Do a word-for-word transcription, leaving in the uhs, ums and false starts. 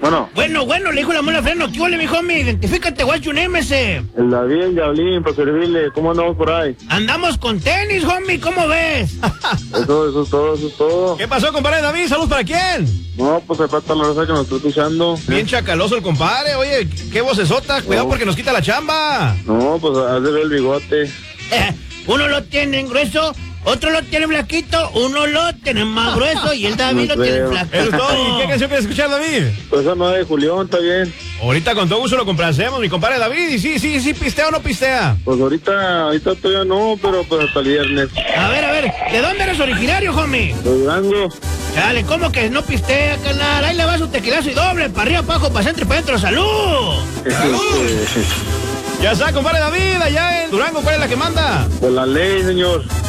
Bueno. Bueno, bueno, le dijo la mula Freno. ¿Qué ole, mi homie? Identifícate, what's your name, ese. El David, el Diablín, para servirle. ¿Cómo andamos por ahí? Andamos con tenis, homie, ¿cómo ves? Eso, eso es todo, eso es todo. ¿Qué pasó, compadre David? ¿Salud para quién? No, pues se falta la raza que nos está escuchando. Bien chacaloso el compadre. Oye, qué vocesota. Cuidado No. porque nos quita la chamba. No, pues haz de ver el bigote. Eh, uno lo tiene grueso, otro lo tiene flaquito, uno lo tiene más grueso y el David No lo tiene creo. flaquito. Eso es todo. ¿Y qué canción quieres escuchar, David? Pues esa no es de Julián, está bien. Ahorita con todo gusto lo complacemos, mi compadre David. Y sí, sí, sí, pistea o no pistea. Pues ahorita, ahorita todavía no, pero pues hasta el viernes. A ver, a ver, ¿de dónde eres originario, homie? De Durango. Dale, ¿cómo que no pistea, canal? Ahí le va su tequilazo y doble, para arriba, para abajo, para centro y para adentro. ¡Salud! Este, Ya está, compadre David, allá en Durango, ¿cuál es la que manda? Por la ley, señor.